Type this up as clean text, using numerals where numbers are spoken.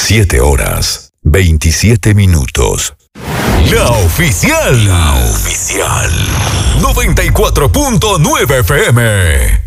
7 horas, 27 minutos. La oficial. 94.9 FM.